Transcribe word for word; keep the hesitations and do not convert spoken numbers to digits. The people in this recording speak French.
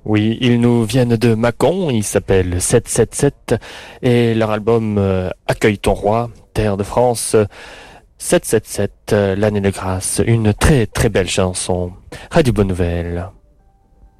Oui, ils nous viennent de Mâcon, ils s'appellent sept sept sept et leur album euh, Accueille ton roi, Terre de France, euh, sept sept sept, euh, l'année de grâce, une très très belle chanson. Radio Bonne Nouvelle.